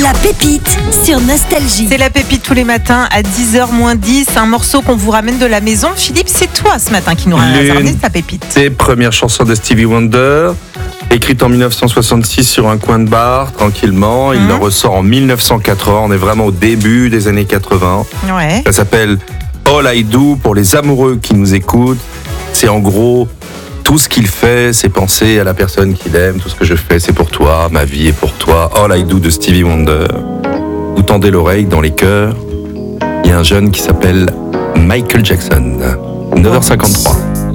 La pépite sur Nostalgie. C'est la pépite tous les matins à 10h moins 10. Un morceau qu'on vous ramène de la maison. Philippe, c'est toi ce matin qui nous a ramené ta pépite. C'est première chanson de Stevie Wonder, écrite en 1966 sur un coin de bar, tranquillement. Il le ressort en 1980. On est vraiment au début des années 80. Ouais. Ça s'appelle All I Do. Pour les amoureux qui nous écoutent, c'est en gros tout ce qu'il fait, c'est penser à la personne qu'il aime. Tout ce que je fais, c'est pour toi. Ma vie est pour toi. All I Do de Stevie Wonder. Vous tendez l'oreille dans les cœurs. Il y a un jeune qui s'appelle Michael Jackson. 9h53.